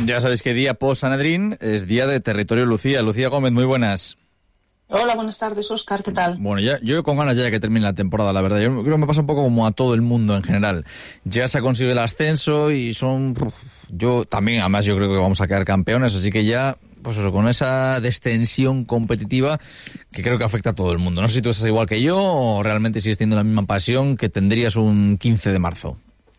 Ya sabéis que día post-Sanedrín es día de territorio Lucía. Lucía Gómez, muy buenas. Hola, buenas tardes, Óscar, ¿qué tal? Bueno, yo con ganas ya de que termine la temporada, la verdad. Yo creo que me pasa un poco como a todo el mundo en general. Ya se ha conseguido el ascenso y yo también, además yo creo que vamos a quedar campeones, así que ya, pues eso, con esa descensión competitiva que creo que afecta a todo el mundo. No sé si tú estás igual que yo o realmente sigues teniendo la misma pasión que tendrías un 15 de marzo.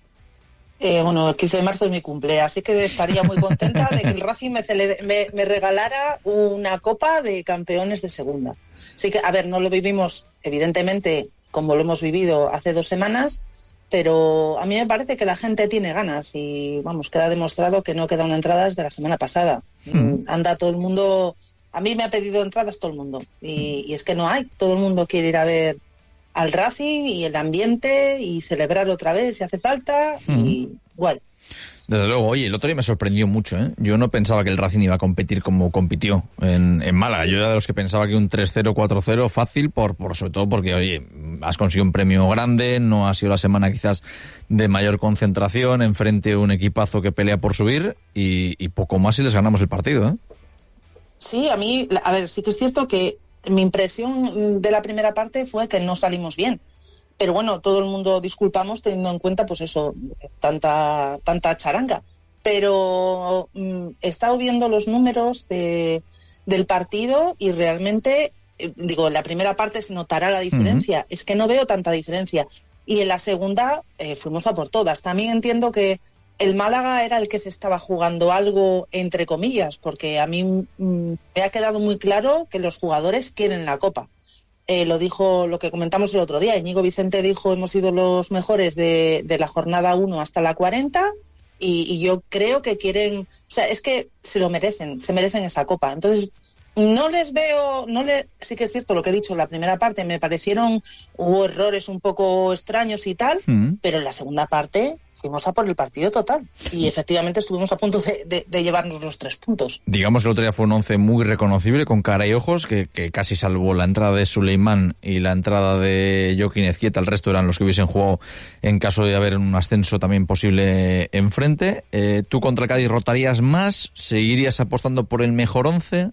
Bueno, el 15 de marzo es mi cumple, así que estaría muy contenta de que el Racing me regalara una copa de campeones de segunda. Así que, a ver, no lo vivimos, evidentemente, como lo hemos vivido hace 2 semanas, pero a mí me parece que la gente tiene ganas y, vamos, queda demostrado que no quedan entradas de la semana pasada. Anda todo el mundo, a mí me ha pedido entradas todo el mundo y es que no hay, todo el mundo quiere ir a ver al Racing y el ambiente y celebrar otra vez si hace falta y guay. Desde luego, oye, el otro día me sorprendió mucho, ¿eh? Yo no pensaba que el Racing iba a competir como compitió en Málaga. Yo era de los que pensaba que un 3-0, 4-0 fácil, sobre todo porque, oye, has conseguido un premio grande, no ha sido la semana quizás de mayor concentración, enfrente a un equipazo que pelea por subir y poco más si les ganamos el partido, ¿eh? Sí, a mí, a ver, sí que es cierto que mi impresión de la primera parte fue que no salimos bien. Pero bueno, todo el mundo disculpamos teniendo en cuenta, pues eso, tanta charanga. Pero he estado viendo los números del partido y realmente, digo, en la primera parte se notará la diferencia. Es que no veo tanta diferencia. Y en la segunda fuimos a por todas. También entiendo que el Málaga era el que se estaba jugando algo, entre comillas, porque a mí me ha quedado muy claro que los jugadores quieren la Copa. Lo dijo, lo que comentamos el otro día, Íñigo Vicente dijo, hemos sido los mejores de la jornada 1 hasta la 40 y yo creo que quieren, o sea, es que se merecen esa Copa. Entonces, sí que es cierto lo que he dicho en la primera parte, hubo errores un poco extraños y tal, pero en la segunda parte fuimos a por el partido total y efectivamente estuvimos a punto de llevarnos los 3 puntos. Digamos que el otro día fue un 11 muy reconocible, con cara y ojos, que casi salvó la entrada de Suleimán y la entrada de Joaquín Ezquieta. El resto eran los que hubiesen jugado en caso de haber un ascenso también posible enfrente. ¿Tú contra el Cádiz rotarías más? ¿Seguirías apostando por el mejor 11?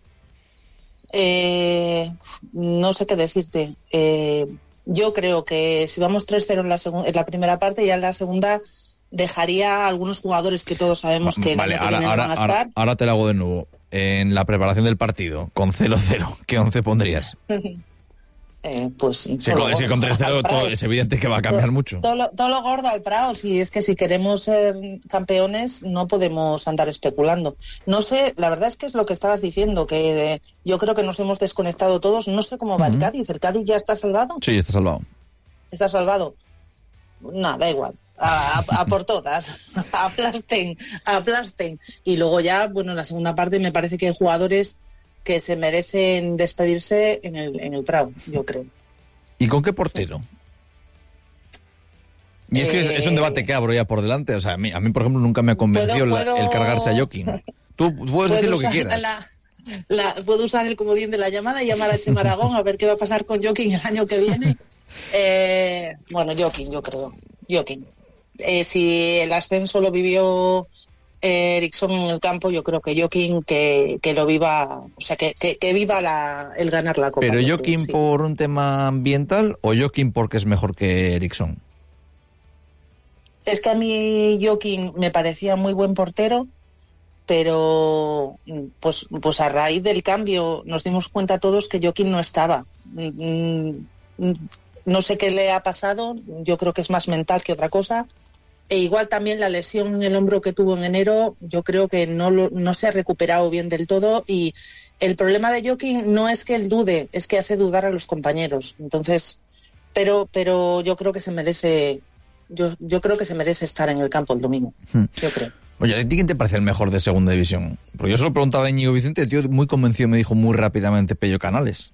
No sé qué decirte. Yo creo que si vamos 3-0 en la primera parte, ya en la segunda dejaría a algunos jugadores que todos sabemos que vale, van a estar. Ahora te lo hago de nuevo. En la preparación del partido, con 0-0, ¿qué 11 pondrías? Pues sí, es que con 3-0 es evidente que va a cambiar mucho. Todo lo gordo al Prado. Si es que si queremos ser campeones no podemos andar especulando. No sé, la verdad es que es lo que estabas diciendo, que yo creo que nos hemos desconectado todos. No sé cómo va el Cádiz. ¿El Cádiz ya está salvado? Sí, está salvado. ¿Está salvado? No, da igual. A por todas. Aplasten. Y luego ya, bueno, en la segunda parte me parece que hay jugadores que se merecen despedirse en el Prado, yo creo. ¿Y con qué portero? Y es que es un debate que abro ya por delante. O sea, a mí por ejemplo, nunca me convenció el cargarse a Joaquín. Tú puedes decir lo que quieras. Puedo usar el comodín de la llamada y llamar a Chema Aragón a ver qué va a pasar con Joaquín el año que viene. Bueno, Joaquín, yo creo. Joaquín. Si el ascenso lo vivió Eriksson en el campo, yo creo que Joaquín que lo viva, o sea, que viva el ganar la Copa. ¿Pero Joaquín sí, por un tema ambiental o Joaquín porque es mejor que Eriksson? Es que a mí Joaquín me parecía muy buen portero, pero pues a raíz del cambio nos dimos cuenta todos que Joaquín no estaba. No sé qué le ha pasado, yo creo que es más mental que otra cosa. E igual también la lesión en el hombro que tuvo en enero, yo creo que no se ha recuperado bien del todo y el problema de Joaquín no es que él dude, es que hace dudar a los compañeros. Entonces, pero yo creo que se merece, yo creo que se merece estar en el campo el domingo, yo creo. Oye, ¿a ti quién te parece el mejor de segunda división? Porque yo se lo preguntaba a Íñigo Vicente, el tío muy convencido me dijo muy rápidamente Pello Canales.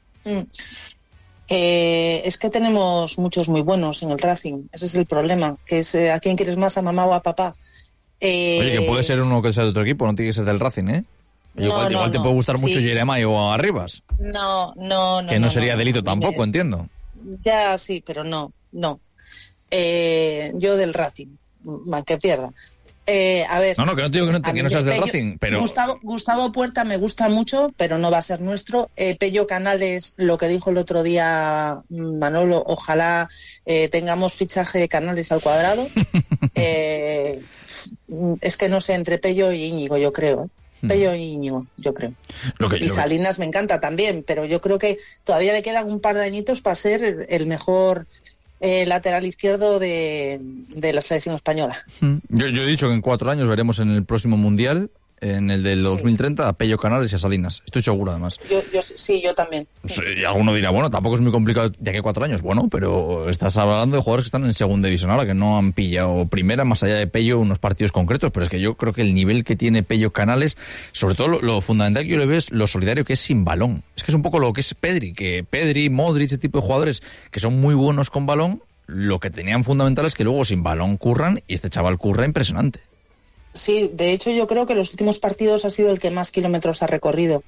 Es que tenemos muchos muy buenos en el Racing, ese es el problema, que es a quién quieres más, a mamá o a papá. Oye, que puede ser uno que sea de otro equipo, no tiene que ser del Racing, ¿eh? Igual te puede gustar mucho Jeremai o Arribas. No. Que no sería delito tampoco, entiendo. Ya, sí, pero no. Yo del Racing, man, que pierda. A ver. No, que no te digo que no seas del Racing, pero... Gustavo Puerta me gusta mucho, pero no va a ser nuestro. Pello Canales, lo que dijo el otro día Manolo, ojalá tengamos fichaje de Canales al cuadrado. Es que no sé, entre Pello y Íñigo, yo creo. Pello y Íñigo, yo creo. Salinas me encanta también, pero yo creo que todavía le quedan un par de añitos para ser el mejor lateral izquierdo de la selección española. Yo he dicho que en 4 años veremos en el próximo Mundial, en el del 2030, a Pello Canales y a Salinas. Estoy seguro, además. Yo también. Y alguno dirá, bueno, tampoco es muy complicado de aquí a 4 años. Bueno, pero estás hablando de jugadores que están en segunda división ahora, que no han pillado primera, más allá de Pello, unos partidos concretos. Pero es que yo creo que el nivel que tiene Pello Canales, sobre todo lo fundamental que yo le veo es lo solidario que es sin balón. Es que es un poco lo que es Pedri, Modric, ese tipo de jugadores que son muy buenos con balón, lo que tenían fundamental es que luego sin balón curran, y este chaval curra impresionante. Sí, de hecho yo creo que los últimos partidos ha sido el que más kilómetros ha recorrido.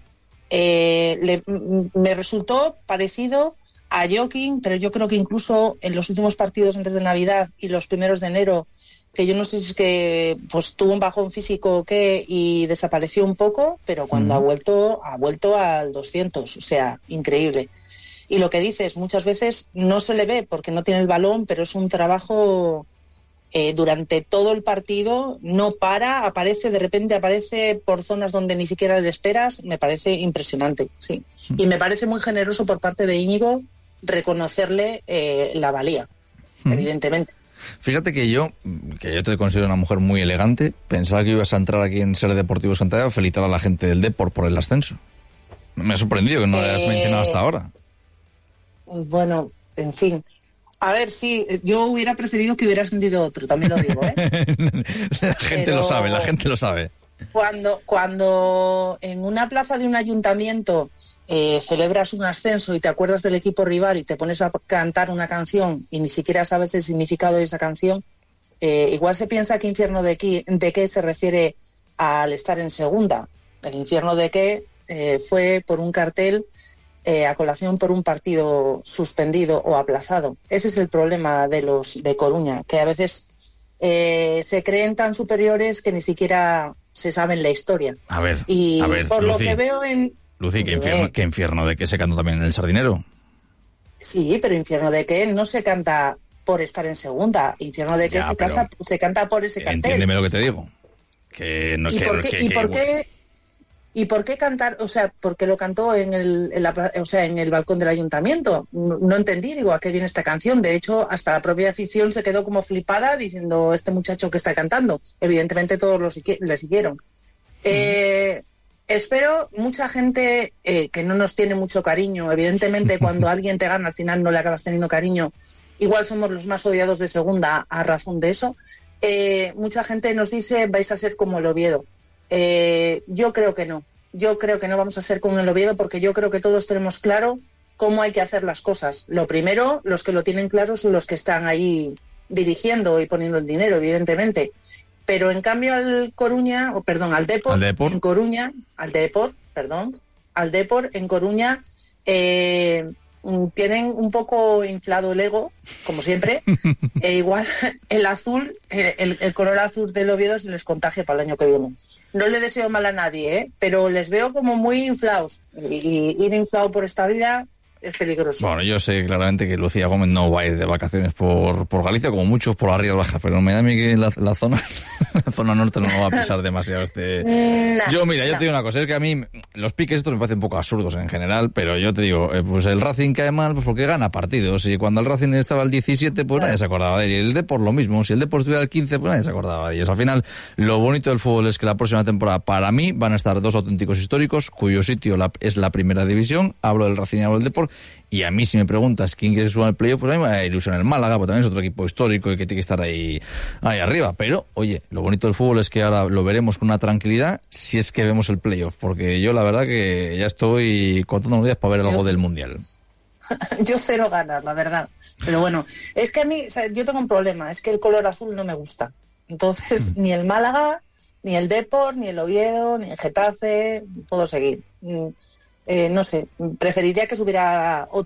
Me resultó parecido a Joaquín, pero yo creo que incluso en los últimos partidos antes de Navidad y los primeros de enero, que yo no sé si es que pues tuvo un bajón físico o qué y desapareció un poco, pero cuando ha vuelto al 200, o sea, increíble. Y lo que dices, muchas veces no se le ve porque no tiene el balón, pero es un trabajo... durante todo el partido no para, de repente aparece por zonas donde ni siquiera le esperas. Me parece impresionante, sí. Y me parece muy generoso por parte de Íñigo reconocerle la valía, evidentemente. Fíjate que yo te considero una mujer muy elegante, pensaba que ibas a entrar aquí en Ser Deportivos Cantera a felicitar a la gente del Depor por el ascenso. Me ha sorprendido que no lo hayas mencionado hasta ahora. Bueno, en fin. A ver, sí, yo hubiera preferido que hubiera ascendido otro, también lo digo, La gente lo sabe. Cuando en una plaza de un ayuntamiento celebras un ascenso y te acuerdas del equipo rival y te pones a cantar una canción y ni siquiera sabes el significado de esa canción, igual se piensa que infierno de qué se refiere al estar en segunda. El infierno de qué fue por un cartel a colación por un partido suspendido o aplazado. Ese es el problema de los de Coruña, que a veces se creen tan superiores que ni siquiera se saben la historia. A ver, por Lucy, lo que veo en... Lucy, ¿qué infierno de qué se cantó también en El Sardinero? Sí, pero infierno de qué no se canta por estar en segunda. Infierno de qué se canta por ese cartel. Entiéndeme lo que te digo. Que no, ¿Y por qué cantar? O sea, ¿por qué lo cantó en el balcón del ayuntamiento? No entendí, digo, ¿a qué viene esta canción? De hecho, hasta la propia afición se quedó como flipada diciendo, este muchacho que está cantando. Evidentemente todos le siguieron. Espero, mucha gente que no nos tiene mucho cariño. Evidentemente, cuando alguien te gana, al final no le acabas teniendo cariño. Igual somos los más odiados de segunda a razón de eso. Mucha gente nos dice, vais a ser como el Oviedo. Yo creo que no vamos a ser con el Oviedo, porque yo creo que todos tenemos claro cómo hay que hacer las cosas. Lo primero, los que lo tienen claro son los que están ahí dirigiendo y poniendo el dinero, evidentemente. Pero en cambio al Depor en Coruña tienen un poco inflado el ego, como siempre, igual el color azul del Oviedo se les contagia para el año que viene. No le deseo mal a nadie, pero les veo como muy inflados, y ir inflado por esta vida es peligroso. Bueno, yo sé claramente que Lucía Gómez no va a ir de vacaciones por Galicia, como muchos por la Ría Baja, pero me da a mí que la zona norte no va a pisar demasiado Yo te digo una cosa, es que a mí los piques estos me parecen un poco absurdos en general, pero yo te digo, pues el Racing cae mal pues porque gana partidos, y cuando el Racing estaba al 17, pues nadie se acordaba de él, y el Depor lo mismo, si el Depor estuviera al 15, pues nadie se acordaba de ellos. Al final, lo bonito del fútbol es que la próxima temporada, para mí, van a estar dos auténticos históricos, cuyo sitio es la primera división. Hablo del Racing y hablo del Depor. Y a mí, si me preguntas quién quiere subir al playoff, pues a mí me da ilusión el Málaga, porque también es otro equipo histórico y que tiene que estar ahí arriba. Pero, oye, lo bonito del fútbol es que ahora lo veremos con una tranquilidad si es que vemos el playoff, porque yo la verdad que ya estoy contando unos días para ver algo del Mundial. Yo cero ganas, la verdad. Pero bueno, es que a mí, yo tengo un problema, es que el color azul no me gusta. Entonces, ni el Málaga, ni el Depor, ni el Oviedo, ni el Getafe, puedo seguir. No sé, preferiría que subiera otro,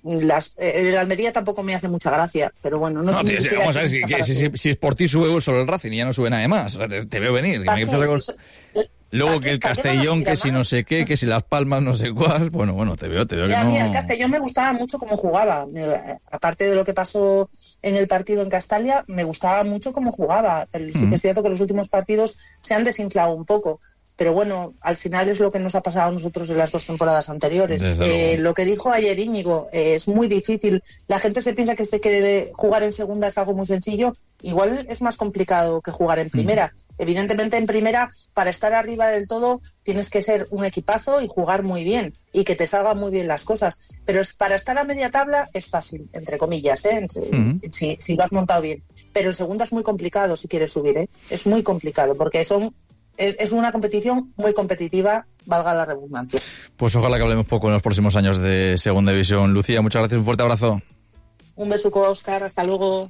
el Almería tampoco me hace mucha gracia, pero bueno, no sé. Vamos a ver, si es por ti sube solo el Racing y ya no sube nada más. O sea, te veo venir. Luego que el Castellón, que si no sé qué, que si Las Palmas no sé cuál. Bueno, te veo que no... Mira, el Castellón me gustaba mucho cómo jugaba. Aparte de lo que pasó en el partido en Castalia, me gustaba mucho cómo jugaba. Pero sí que es cierto que los últimos partidos se han desinflado un poco. Pero bueno, al final es lo que nos ha pasado a nosotros en las 2 temporadas anteriores. Lo que dijo ayer Íñigo, es muy difícil. La gente se piensa que jugar en segunda es algo muy sencillo. Igual es más complicado que jugar en primera. Evidentemente en primera, para estar arriba del todo, tienes que ser un equipazo y jugar muy bien. Y que te salgan muy bien las cosas. Pero para estar a media tabla es fácil, entre comillas, si lo has montado bien. Pero en segunda es muy complicado si quieres subir, Es muy complicado, porque es una competición muy competitiva, valga la redundancia. Pues ojalá que hablemos poco en los próximos años de Segunda División. Lucía, muchas gracias, un fuerte abrazo. Un besuco, Óscar, hasta luego.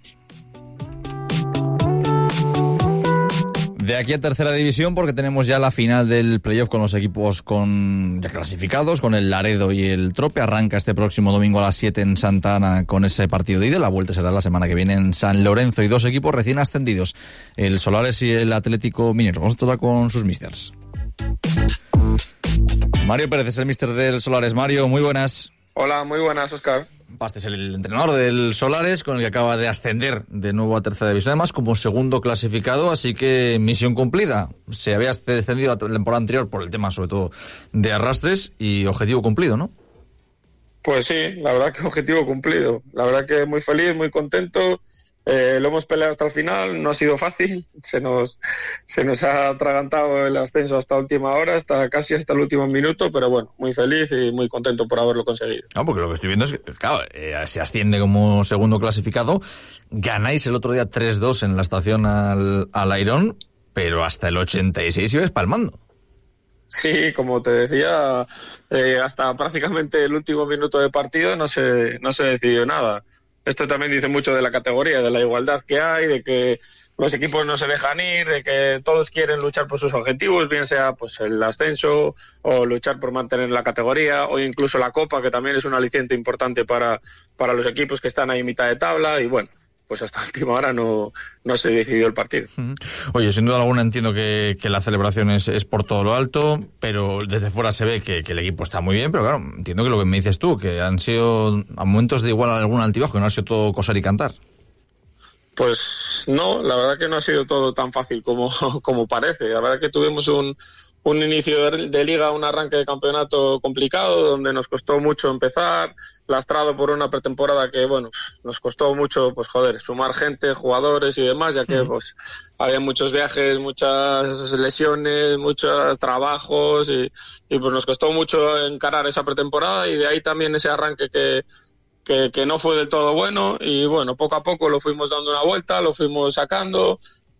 De aquí a Tercera División, porque tenemos ya la final del playoff con los equipos ya clasificados, con el Laredo y el Trope. Arranca este próximo domingo a las 7 en Santa Ana con ese partido de ida. La vuelta será la semana que viene en San Lorenzo, y 2 equipos recién ascendidos, el Solares y el Atlético Minero. Vamos a hablar con sus místers. Mario Pérez es el míster del Solares. Mario, muy buenas. Hola, muy buenas, Óscar. Este es el entrenador del Solares, con el que acaba de ascender de nuevo a Tercera División, además como segundo clasificado, así que misión cumplida. Se había descendido la temporada anterior por el tema, sobre todo, de arrastres, y objetivo cumplido, ¿no? Pues sí, la verdad que objetivo cumplido. La verdad que muy feliz, muy contento. Lo hemos peleado hasta el final, no ha sido fácil, se nos ha atragantado el ascenso hasta última hora, casi hasta el último minuto, pero bueno, muy feliz y muy contento por haberlo conseguido. Porque lo que estoy viendo es que, claro, se asciende como segundo clasificado, ganáis el otro día 3-2 en la estación al Airón, pero hasta el 86 ibais palmando. Sí, como te decía, hasta prácticamente el último minuto de partido no se decidió nada. Esto también dice mucho de la categoría, de la igualdad que hay, de que los equipos no se dejan ir, de que todos quieren luchar por sus objetivos, bien sea pues el ascenso o luchar por mantener la categoría, o incluso la Copa, que también es un aliciente importante para los equipos que están ahí en mitad de tabla. Y bueno, pues hasta la última hora no se decidió el partido. Oye, sin duda alguna entiendo que la celebración es por todo lo alto, pero desde fuera se ve que el equipo está muy bien, pero claro, entiendo que lo que me dices tú, que han sido a momentos de igual algún altibajo, que no ha sido todo coser y cantar. Pues no, la verdad que no ha sido todo tan fácil como parece. La verdad que tuvimos un inicio de liga, un arranque de campeonato complicado, donde nos costó mucho empezar, lastrado por una pretemporada que, bueno, nos costó mucho, pues sumar gente, jugadores y demás, ya que pues había muchos viajes, muchas lesiones, muchos trabajos y pues nos costó mucho encarar esa pretemporada, y de ahí también ese arranque que no fue del todo bueno, y bueno, poco a poco lo fuimos dando una vuelta, lo fuimos sacando.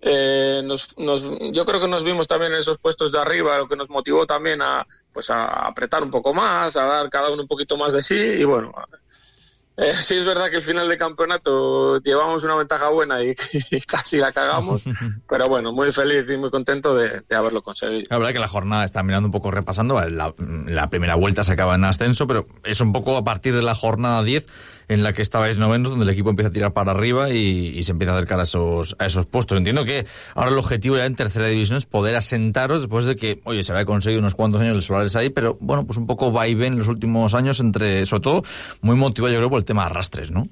Yo creo que nos vimos también en esos puestos de arriba, lo que nos motivó también a apretar un poco más, a dar cada uno un poquito más de sí. Y bueno, sí es verdad que el final de campeonato llevamos una ventaja buena y casi la cagamos, pero bueno, muy feliz y muy contento de haberlo conseguido. La verdad que la jornada está mirando un poco repasando, la primera vuelta se acaba en ascenso, pero es un poco a partir de la jornada 10 en la que estabais novenos, donde el equipo empieza a tirar para arriba y se empieza a acercar a esos puestos. Entiendo que ahora el objetivo ya en Tercera División es poder asentaros después de que, oye, se había conseguido unos cuantos años el Solares ahí, pero bueno, pues un poco va y ven en los últimos años, sobre todo muy motivado yo creo por el tema de arrastres, ¿no?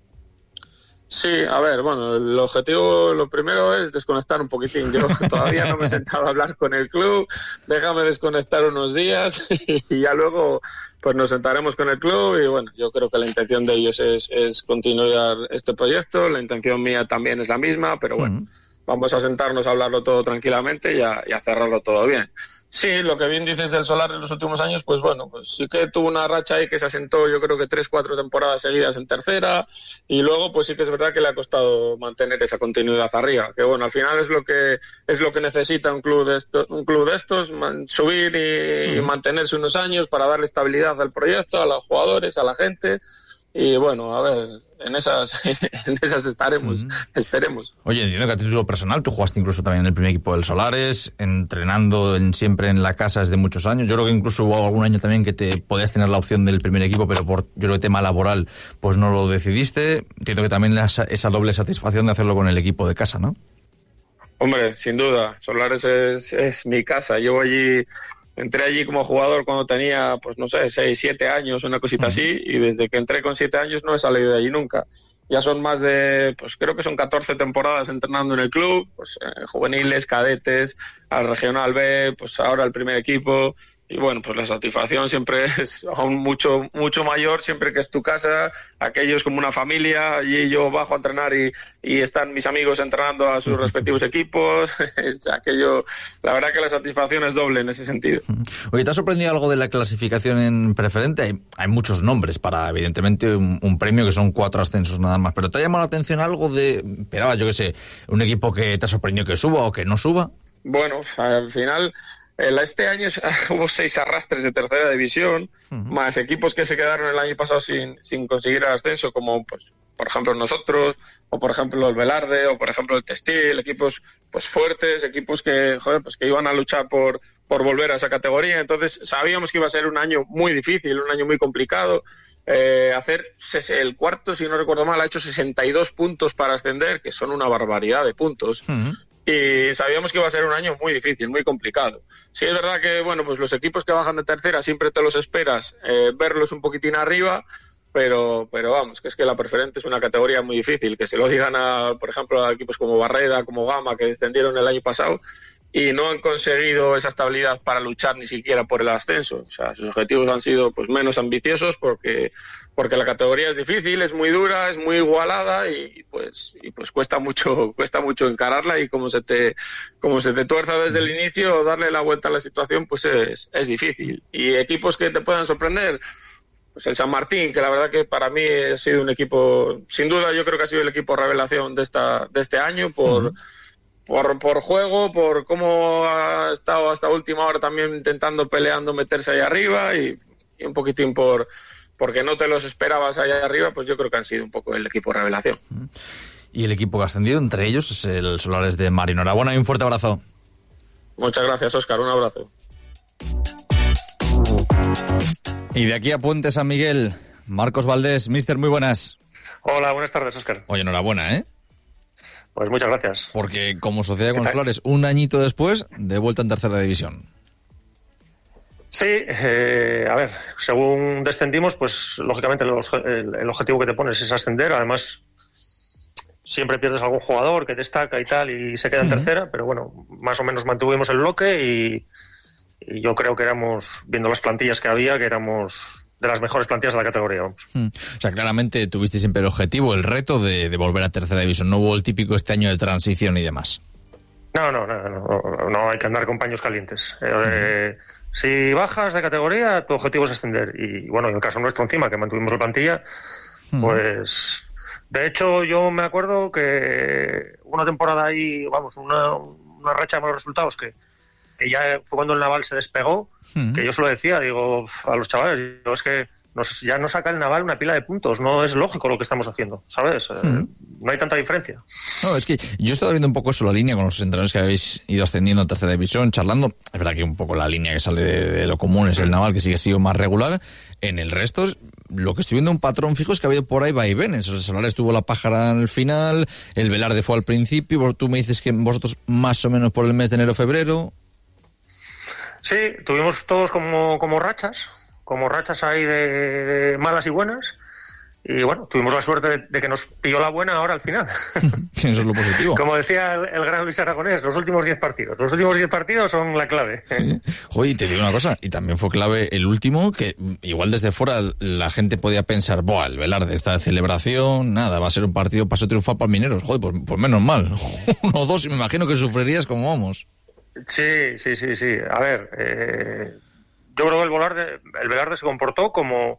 Sí, a ver, bueno, el objetivo, lo primero es desconectar un poquitín. Yo todavía no me he sentado a hablar con el club, déjame desconectar unos días y ya luego pues nos sentaremos con el club. Y bueno, yo creo que la intención de ellos es continuar este proyecto, la intención mía también es la misma, pero bueno, vamos a sentarnos a hablarlo todo tranquilamente y a cerrarlo todo bien. Sí, lo que bien dices del Solar en los últimos años, pues bueno, pues sí que tuvo una racha ahí que se asentó, yo creo que 3-4 temporadas seguidas en tercera, y luego pues sí que es verdad que le ha costado mantener esa continuidad arriba, que bueno, al final es lo que necesita un club de estos, subir y mantenerse unos años para darle estabilidad al proyecto, a los jugadores, a la gente. y bueno, a ver, en esas estaremos, esperemos. Oye, entiendo que a título personal tú jugaste incluso también en el primer equipo del Solares, entrenando siempre en la casa desde muchos años. Yo creo que incluso hubo algún año también que te podías tener la opción del primer equipo, pero por, yo creo que tema laboral, pues no lo decidiste. Entiendo que también esa doble satisfacción de hacerlo con el equipo de casa, ¿no? Hombre, sin duda, Solares es mi casa. Entré allí como jugador cuando tenía, pues no sé, 6, 7 años, una cosita así, y desde que entré con 7 años no he salido de allí nunca. Ya son más de, pues creo que son 14 temporadas entrenando en el club, pues juveniles, cadetes, al regional B, pues ahora el primer equipo. Y bueno, pues la satisfacción siempre es aún mucho mayor, siempre que es tu casa, aquello es como una familia, y yo bajo a entrenar y están mis amigos entrenando a sus respectivos equipos, aquello, la verdad que la satisfacción es doble en ese sentido. Oye, ¿te ha sorprendido algo de la clasificación en preferente? Hay muchos nombres para, evidentemente, un premio que son 4 ascensos nada más, pero ¿te ha llamado la atención algo de, esperaba, yo qué sé, un equipo que te ha sorprendido que suba o que no suba? Bueno, al final... Este año hubo 6 arrastres de tercera división, más equipos que se quedaron el año pasado sin conseguir el ascenso, como pues por ejemplo nosotros, o por ejemplo el Velarde, o por ejemplo el Textil, equipos pues fuertes, equipos que pues que iban a luchar por volver a esa categoría. Entonces sabíamos que iba a ser un año muy difícil, un año muy complicado. El cuarto, si no recuerdo mal, ha hecho 62 puntos para ascender, que son una barbaridad de puntos. Y sabíamos que iba a ser un año muy difícil, muy complicado. Sí es verdad que, bueno, pues los equipos que bajan de tercera siempre te los esperas verlos un poquitín arriba, pero vamos, que es que la preferente es una categoría muy difícil, que se lo digan por ejemplo, a equipos como Barreda, como Gama, que descendieron el año pasado y no han conseguido esa estabilidad para luchar ni siquiera por el ascenso. O sea, sus objetivos han sido pues menos ambiciosos porque la categoría es difícil, es muy dura, es muy igualada y pues cuesta mucho encararla, y como se te tuerza desde el inicio, darle la vuelta a la situación pues es difícil. Y equipos que te puedan sorprender, pues el San Martín, que la verdad que para mí ha sido un equipo, sin duda yo creo que ha sido el equipo revelación de este año por juego, por cómo ha estado hasta última hora también peleando meterse ahí arriba, y un poquitín porque no te los esperabas allá arriba, pues yo creo que han sido un poco el equipo revelación. Y el equipo que ha ascendido entre ellos es el Solares de Mar. Enhorabuena y un fuerte abrazo. Muchas gracias, Óscar, un abrazo. Y de aquí a Puente San Miguel, Marcos Valdés. Mister, muy buenas. Hola, buenas tardes, Óscar. Oye, enhorabuena, ¿eh? Pues muchas gracias. Porque como Sociedad con Solares, un añito después, de vuelta en tercera división. Sí, a ver, según descendimos, pues lógicamente el objetivo que te pones es ascender. Además, siempre pierdes algún jugador que destaca y tal, y se queda en tercera, pero bueno, más o menos mantuvimos el bloque y yo creo que éramos, viendo las plantillas que había, que éramos de las mejores plantillas de la categoría, vamos. O sea, claramente tuviste siempre el objetivo, el reto de volver a tercera división. No hubo el típico este año de transición y demás. No hay que andar con paños calientes. Si bajas de categoría, tu objetivo es ascender. Y bueno, en el caso nuestro encima, que mantuvimos la plantilla, pues... De hecho, yo me acuerdo que una temporada ahí, vamos, una racha de malos resultados que ya fue cuando el Naval se despegó, que yo se lo decía, digo, a los chavales, es que ya no saca el Naval una pila de puntos, no es lógico lo que estamos haciendo, ¿sabes? No hay tanta diferencia. No, es que yo he estado viendo un poco eso, la línea con los entrenadores que habéis ido ascendiendo a tercera división, charlando. Es verdad que un poco la línea que sale de lo común es el Naval, que sí que ha sido más regular. En el resto, lo que estoy viendo un patrón fijo es que ha habido por ahí vaivenes. El Solares tuvo la Pájara al final, el Velarde fue al principio, tú me dices que vosotros más o menos por el mes de enero-febrero. Sí, tuvimos todos como rachas ahí de malas y buenas, y bueno, tuvimos la suerte de que nos pilló la buena ahora al final. Eso es lo positivo. Como decía el gran Luis Aragonés, los últimos 10 partidos son la clave. Sí. Joder, y te digo una cosa, y también fue clave el último, que igual desde fuera la gente podía pensar, buah, el Velarde está de celebración, nada, va a ser un partido paso triunfal para Mineros. Joder, pues menos mal. 1-2 y me imagino que sufrirías como vamos. Sí. A ver, yo creo que el Velarde se comportó como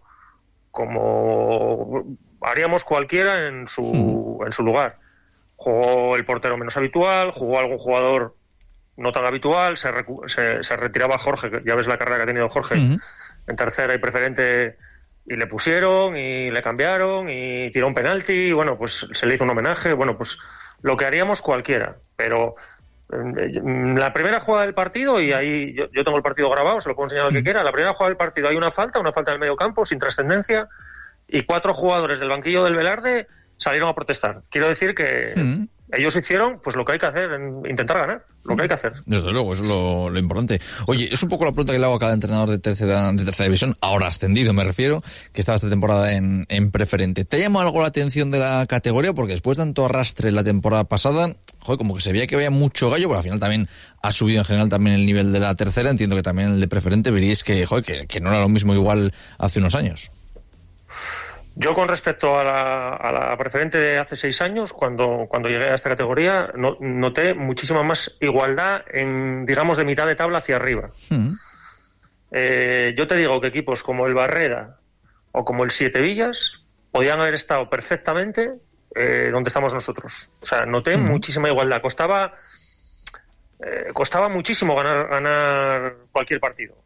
haríamos cualquiera en su lugar. Jugó el portero menos habitual, jugó algún jugador no tan habitual, se retiraba Jorge, que ya ves la carrera que ha tenido Jorge en tercera y preferente, y le pusieron y le cambiaron y tiró un penalti y bueno, pues se le hizo un homenaje, bueno, pues lo que haríamos cualquiera, pero la primera jugada del partido, y ahí yo tengo el partido grabado, se lo puedo enseñar al que quiera, la primera jugada del partido hay una falta en el medio campo sin trascendencia y 4 jugadores del banquillo del Velarde salieron a protestar. Quiero decir que ellos hicieron pues lo que hay que hacer, intentar ganar, lo que hay que hacer. Desde luego, eso es lo importante. Oye, es un poco la pregunta que le hago a cada entrenador de tercera división, ahora ascendido me refiero, que estaba esta temporada en preferente. ¿Te ha llamado algo la atención de la categoría? Porque después de tanto arrastre la temporada pasada, joder, como que se veía que había mucho gallo, pero al final también ha subido en general también el nivel de la tercera. Entiendo que también el de preferente veríais que, joder, que no era lo mismo igual hace unos años. Yo con respecto a la preferente de hace 6 años, cuando llegué a esta categoría, noté muchísima más igualdad en, digamos, de mitad de tabla hacia arriba. Yo te digo que equipos como el Barrera o como el Siete Villas podían haber estado perfectamente donde estamos nosotros. O sea, noté muchísima igualdad. Costaba muchísimo ganar cualquier partido.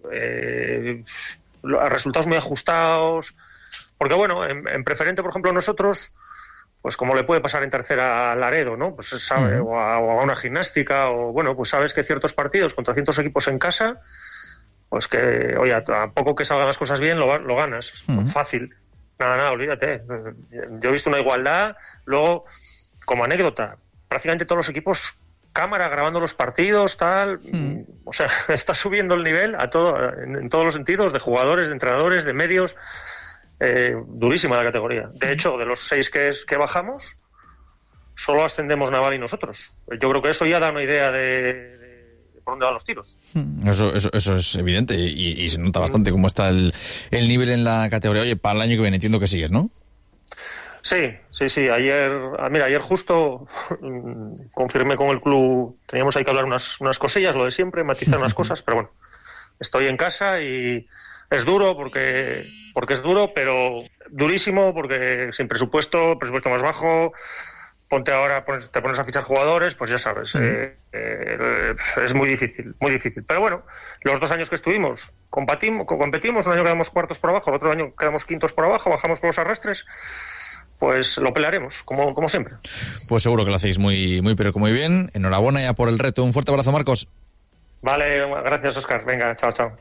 Resultados muy ajustados. Porque bueno, en preferente, por ejemplo, nosotros, pues como le puede pasar en tercera a Laredo, ¿no? Pues sabe, o a una gimnástica, o bueno, pues sabes que ciertos partidos contra ciertos equipos en casa, pues que, oye, a poco que salgan las cosas bien, lo ganas. Fácil. Nada, olvídate. Yo he visto una igualdad, luego, como anécdota, prácticamente todos los equipos, cámara grabando los partidos, tal, o sea, está subiendo el nivel en todos los sentidos, de jugadores, de entrenadores, de medios. Durísima la categoría. De hecho, de los 6 que bajamos, solo ascendemos Naval y nosotros. Yo creo que eso ya da una idea de por dónde van los tiros. Eso es evidente y se nota bastante cómo está el nivel en la categoría. Oye, para el año que viene entiendo que sigues, ¿no? Sí. Ayer justo confirmé con el club, teníamos ahí que hablar unas cosillas, lo de siempre, matizar unas cosas, pero bueno, estoy en casa y es duro porque es duro, pero durísimo porque sin presupuesto más bajo, te pones a fichar jugadores, pues ya sabes, es muy difícil. Pero bueno, los 2 años que estuvimos, competimos, un año quedamos cuartos por abajo, el otro año quedamos quintos por abajo, bajamos por los arrastres, pues lo pelearemos, como siempre. Pues seguro que lo hacéis muy, muy, pero muy bien. Enhorabuena ya por el reto. Un fuerte abrazo, Marcos. Vale, gracias, Óscar. Venga, chao.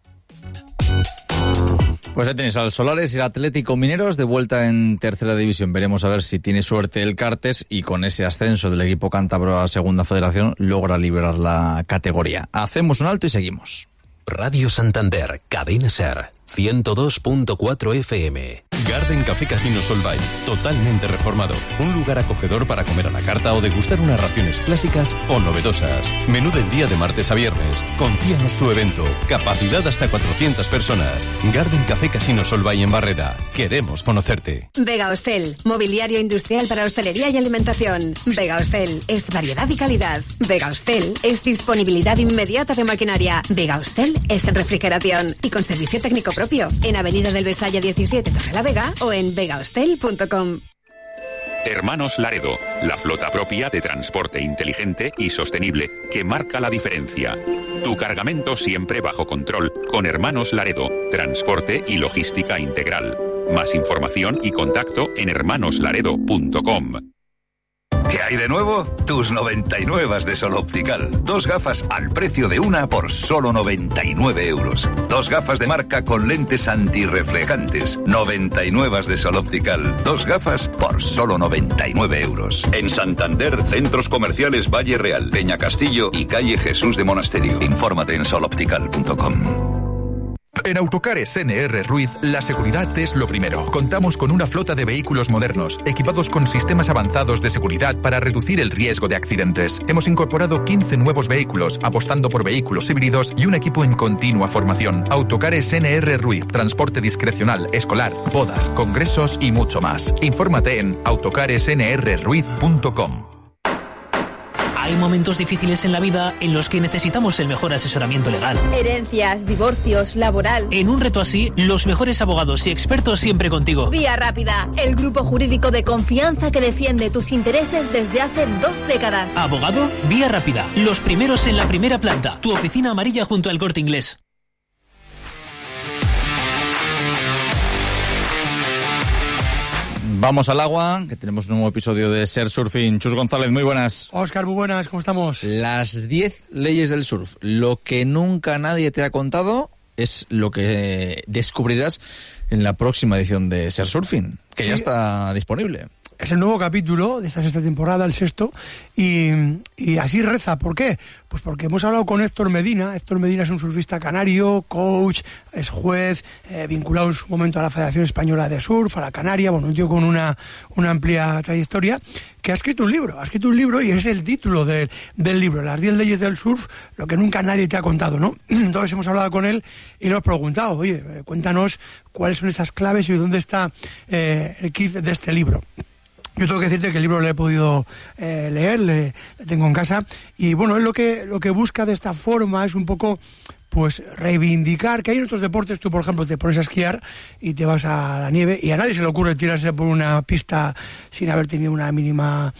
Pues ahí tenéis al Solares y el Atlético Mineros de vuelta en tercera división. Veremos a ver si tiene suerte el Cartes y con ese ascenso del equipo cántabro a segunda federación logra liberar la categoría. Hacemos un alto y seguimos. Radio Santander, Cadena Ser, 102.4 FM. Garden Café Casino Solvay, totalmente reformado. Un lugar acogedor para comer a la carta o degustar unas raciones clásicas o novedosas. Menú del día de martes a viernes. Confíanos tu evento. Capacidad hasta 400 personas. Garden Café Casino Solvay en Barreda. Queremos conocerte. Vega Hostel, mobiliario industrial para hostelería y alimentación. Vega Hostel es variedad y calidad. Vega Hostel es disponibilidad inmediata de maquinaria. Vega Hostel es en refrigeración y con servicio técnico propio en Avenida del Besaya 17, Torrelavega o en vegahostel.com. Hermanos Laredo, la flota propia de transporte inteligente y sostenible que marca la diferencia. Tu cargamento siempre bajo control con Hermanos Laredo, transporte y logística integral. Más información y contacto en hermanoslaredo.com. ¿Qué hay de nuevo? Tus 99 de Sol Optical. 2 gafas al precio de una por solo 99 euros. 2 gafas de marca con lentes antirreflejantes. 99 de Sol Optical. 2 gafas por solo 99 euros. En Santander, centros comerciales Valle Real, Peña Castillo y calle Jesús de Monasterio. Infórmate en soloptical.com. En Autocares NR Ruiz, la seguridad es lo primero. Contamos con una flota de vehículos modernos, equipados con sistemas avanzados de seguridad para reducir el riesgo de accidentes. Hemos incorporado 15 nuevos vehículos, apostando por vehículos híbridos y un equipo en continua formación. Autocares NR Ruiz, transporte discrecional, escolar, bodas, congresos y mucho más. Infórmate en autocaresnrruiz.com. Hay momentos difíciles en la vida en los que necesitamos el mejor asesoramiento legal. Herencias, divorcios, laboral. En un reto así, los mejores abogados y expertos siempre contigo. Vía Rápida, el grupo jurídico de confianza que defiende tus intereses desde hace 2 décadas. ¿Abogado? Vía Rápida, los primeros en la primera planta. Tu oficina amarilla junto al Corte Inglés. Vamos al agua, que tenemos un nuevo episodio de Ser Surfing. Chus González, muy buenas. Óscar, muy buenas, ¿cómo estamos? Las 10 leyes del surf. Lo que nunca nadie te ha contado es lo que descubrirás en la próxima edición de Ser Surfing, que ya está disponible. Es el nuevo capítulo de esta sexta temporada, el sexto, y así reza. ¿Por qué? Pues porque hemos hablado con Héctor Medina. Héctor Medina es un surfista canario, coach, es juez, vinculado en su momento a la Federación Española de Surf, a la Canaria, bueno, un tío con una amplia trayectoria, que ha escrito un libro y es el título del libro, Las 10 leyes del surf, lo que nunca nadie te ha contado, ¿no? Entonces hemos hablado con él y le hemos preguntado, oye, cuéntanos cuáles son esas claves y dónde está el kit de este libro. Yo tengo que decirte que el libro lo he podido leer, le tengo en casa, y bueno, él lo que busca de esta forma es un poco, pues, reivindicar que hay en otros deportes. Tú, por ejemplo, te pones a esquiar y te vas a la nieve y a nadie se le ocurre tirarse por una pista sin haber tenido una mínima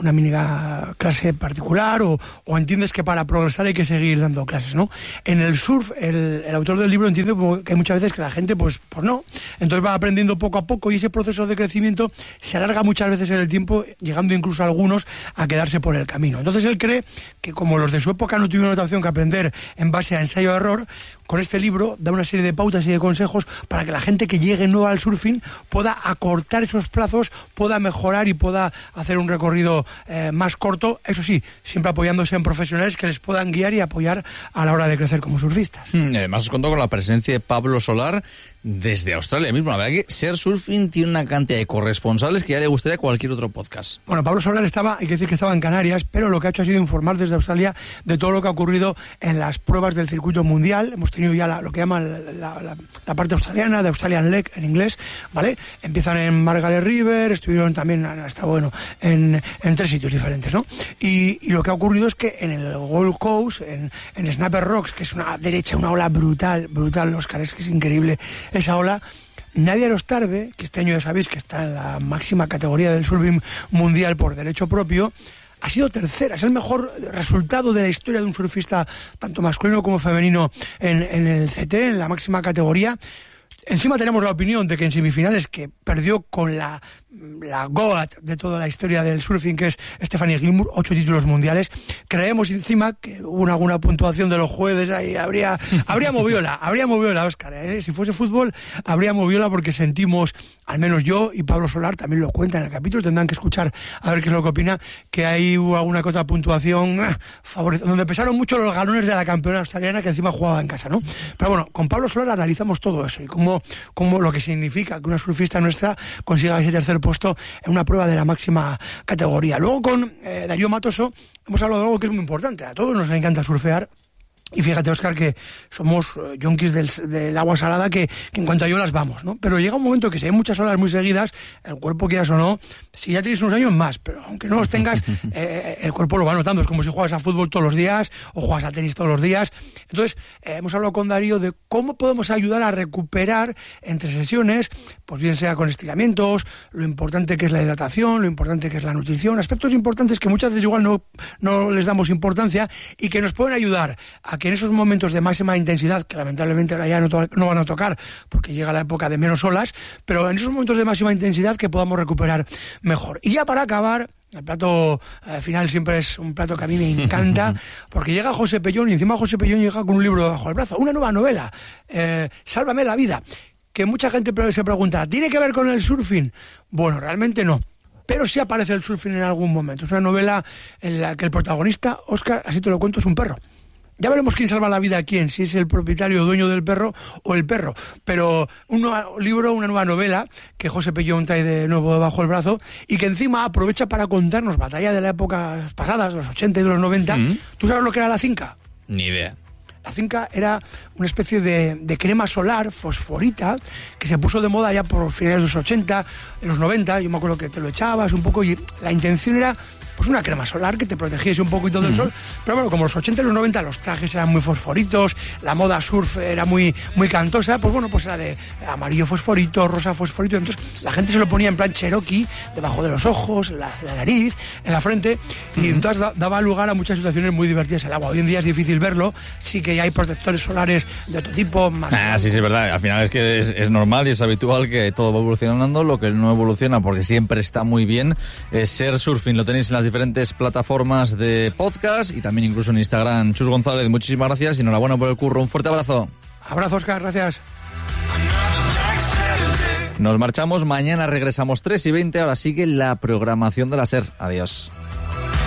clase particular, o entiendes que para progresar hay que seguir dando clases, ¿no? En el surf, el autor del libro entiende que hay muchas veces que la gente, pues no. Entonces va aprendiendo poco a poco y ese proceso de crecimiento se alarga muchas veces en el tiempo, llegando incluso a algunos a quedarse por el camino. Entonces él cree que como los de su época no tuvieron otra opción que aprender en base a ensayo-error, con este libro da una serie de pautas y de consejos para que la gente que llegue nueva al surfing pueda acortar esos plazos, pueda mejorar y pueda hacer un recorrido más corto, eso sí, siempre apoyándose en profesionales que les puedan guiar y apoyar a la hora de crecer como surfistas. Además os contó con la presencia de Pablo Solar desde Australia mismo. La verdad que Ser Surfing tiene una cantidad de corresponsales que ya le gustaría a cualquier otro podcast. Bueno, Pablo Solar hay que decir que estaba en Canarias, pero lo que ha hecho ha sido informar desde Australia de todo lo que ha ocurrido en las pruebas del circuito mundial. Hemos tenido ya lo que llaman la parte australiana, de Australian Leg en inglés, ¿vale? Empiezan en Margaret River, estuvieron también hasta, bueno, en 3 sitios diferentes, ¿no? Y lo que ha ocurrido es que en el Gold Coast, en Snapper Rocks, que es una ola brutal, Óscar, es que es increíble esa ola. Nadia Erostarbe, que este año ya sabéis que está en la máxima categoría del surfing mundial por derecho propio, ha sido tercera. Es el mejor resultado de la historia de un surfista, tanto masculino como femenino, en el CT, en la máxima categoría. Encima tenemos la opinión de que en semifinales, que perdió con la GOAT de toda la historia del surfing, que es Stephanie Gilmour, 8 títulos mundiales. Creemos encima que hubo alguna puntuación de los jueces, ahí habría moviola, Óscar, ¿eh? Si fuese fútbol, habría moviola, porque sentimos, al menos yo y Pablo Solar también lo cuenta en el capítulo, tendrán que escuchar a ver qué es lo que opina, que ahí hubo alguna que otra puntuación donde pesaron mucho los galones de la campeona australiana, que encima jugaba en casa, ¿no? Pero bueno, con Pablo Solar analizamos todo eso y cómo lo que significa que una surfista nuestra consiga ese tercer puesto en una prueba de la máxima categoría. Luego con Darío Matoso hemos hablado de algo que es muy importante. A todos nos encanta surfear. Y fíjate, Óscar, que somos yonkis del agua salada, que en cuanto a olas vamos, ¿no? Pero llega un momento que si hay muchas olas muy seguidas, el cuerpo, quieras o no, si ya tienes unos años más, pero aunque no los tengas, el cuerpo lo va notando. Es como si juegas a fútbol todos los días o juegas a tenis todos los días. Entonces, hemos hablado con Darío de cómo podemos ayudar a recuperar entre sesiones, pues bien sea con estiramientos, lo importante que es la hidratación, lo importante que es la nutrición, aspectos importantes que muchas veces igual no les damos importancia y que nos pueden ayudar a que en esos momentos de máxima intensidad, que lamentablemente ahora ya no van a tocar porque llega la época de menos olas, pero en esos momentos de máxima intensidad que podamos recuperar mejor. Y ya para acabar, el plato final siempre es un plato que a mí me encanta, porque llega José Pellón, y encima José Pellón llega con un libro bajo el brazo, una nueva novela, Sálvame la vida, que mucha gente se pregunta, ¿tiene que ver con el surfing? Bueno, realmente no. Pero sí aparece el surfing en algún momento. Es una novela en la que el protagonista, Óscar, así te lo cuento, es un perro. Ya veremos quién salva la vida a quién, si es el propietario o dueño del perro o el perro. Pero un nuevo libro, una nueva novela que José Pellón trae de nuevo bajo el brazo y que encima aprovecha para contarnos batalla de las épocas pasadas, los 80 y de los 90. ¿Tú sabes lo que era la Zinca? Ni idea. La Zinca era una especie de crema solar fosforita que se puso de moda ya por finales de los 80, en los 90. Yo me acuerdo que te lo echabas un poco y la intención era pues una crema solar que te protegiese un poquito del sol. Pero bueno, como los 80 y los 90 los trajes eran muy fosforitos, la moda surf era muy cantosa, pues bueno, pues era de amarillo fosforito, rosa fosforito. Entonces la gente se lo ponía en plan Cherokee, debajo de los ojos, la nariz, en la frente, y entonces daba lugar a muchas situaciones muy divertidas en el agua. Hoy en día es difícil verlo, sí que que ya hay protectores solares de otro tipo. Más sí, es verdad. Al final es que es normal y es habitual que todo va evolucionando. Lo que no evoluciona, porque siempre está muy bien, es Ser Surfing. Lo tenéis en las diferentes plataformas de podcast y también incluso en Instagram. Chus González, muchísimas gracias y enhorabuena por el curro. Un fuerte abrazo. Abrazo, Óscar, gracias. Nos marchamos, mañana regresamos 3:20, ahora sigue la programación de la SER. Adiós.